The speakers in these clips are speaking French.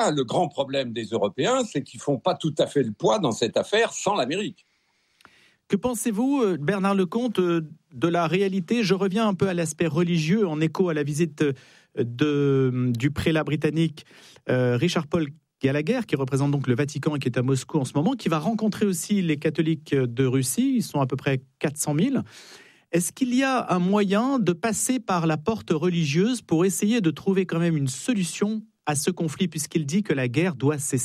le grand problème des Européens, c'est qu'ils ne font pas tout à fait le poids dans cette affaire sans l'Amérique. Que pensez-vous, Bernard Lecomte, de la réalité ? Je reviens un peu à l'aspect religieux, en écho à la visite du prélat britannique Richard Paul Gallagher, qui représente donc le Vatican et qui est à Moscou en ce moment, qui va rencontrer aussi les catholiques de Russie. Ils sont à peu près 400 000. Est-ce qu'il y a un moyen de passer par la porte religieuse pour essayer de trouver quand même une solution à ce conflit, puisqu'il dit que la guerre doit cesser ?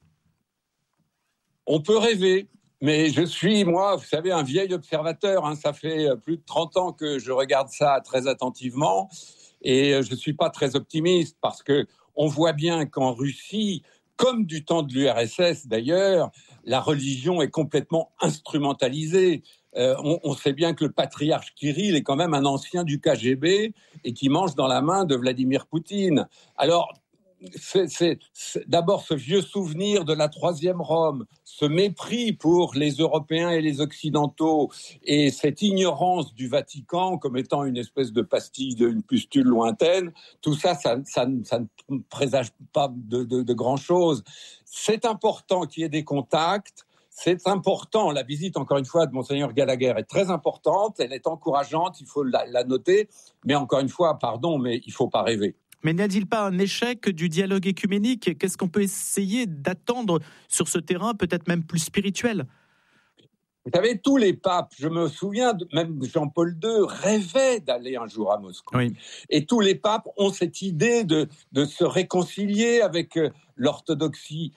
On peut rêver, mais je suis, moi, vous savez, un vieil observateur. Ça fait plus de 30 ans que je regarde ça très attentivement et je ne suis pas très optimiste parce qu'on voit bien qu'en Russie, comme du temps de l'URSS d'ailleurs, la religion est complètement instrumentalisée. On sait bien que le patriarche Kirill est quand même un ancien du KGB et qui mange dans la main de Vladimir Poutine. Alors, c'est d'abord ce vieux souvenir de la Troisième Rome, ce mépris pour les Européens et les Occidentaux et cette ignorance du Vatican comme étant une espèce de pastille, une pustule lointaine, tout ça, ça ne présage pas de grand-chose. C'est important qu'il y ait des contacts. C'est important, la visite, encore une fois, de Monseigneur Gallagher est très importante, elle est encourageante, il faut la noter, mais encore une fois, pardon, mais il ne faut pas rêver. Mais n'y a-t-il pas un échec du dialogue écuménique ? Qu'est-ce qu'on peut essayer d'attendre sur ce terrain, peut-être même plus spirituel ? Vous savez, tous les papes, je me souviens, même Jean-Paul II rêvait d'aller un jour à Moscou. Oui. Et tous les papes ont cette idée de se réconcilier avec l'orthodoxie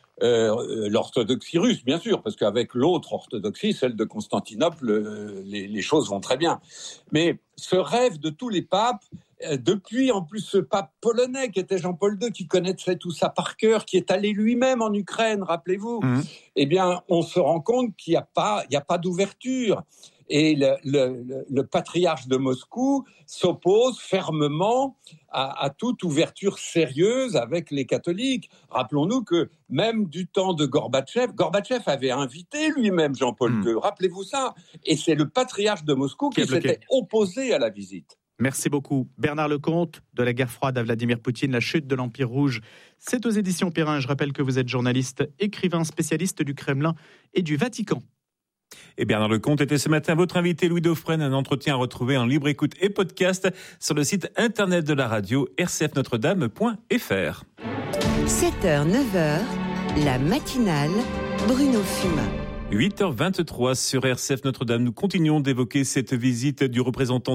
russe, bien sûr, parce qu'avec l'autre orthodoxie, celle de Constantinople, les choses vont très bien. Mais ce rêve de tous les papes, depuis en plus ce pape polonais qui était Jean-Paul II, qui connaissait tout ça par cœur, qui est allé lui-même en Ukraine, rappelez-vous, eh bien, on se rend compte qu'il n'y a pas d'ouverture. Et le patriarche de Moscou s'oppose fermement à toute ouverture sérieuse avec les catholiques. Rappelons-nous que même du temps de Gorbatchev avait invité lui-même Jean-Paul II, rappelez-vous ça. Et c'est le patriarche de Moscou qui s'était opposé à la visite. Merci beaucoup. Bernard Lecomte, de la guerre froide à Vladimir Poutine, la chute de l'Empire rouge. C'est aux éditions Perrin. Je rappelle que vous êtes journaliste, écrivain, spécialiste du Kremlin et du Vatican. Et Bernard Lecomte était ce matin votre invité, Louis Dauphren, un entretien à retrouver en libre écoute et podcast sur le site internet de la radio rcfnotredame.fr. 7h, 9h, la matinale, Bruno Fumat. 8h23 sur RCF Notre-Dame. Nous continuons d'évoquer cette visite du représentant